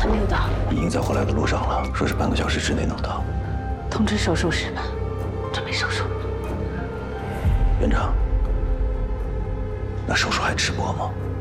还没有到， 已经在回来的路上了，说是半个小时之内能到。 通知手术室们，准备手术。 院长，那手术还直播吗？